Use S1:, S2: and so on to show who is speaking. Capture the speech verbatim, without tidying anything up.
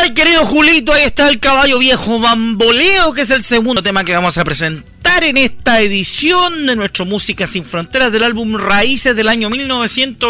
S1: Ay, querido Julito, ahí está el caballo viejo bamboleo, que es el segundo tema que vamos a presentar en esta edición de nuestro Música Sin Fronteras del álbum Raíces del año mil novecientos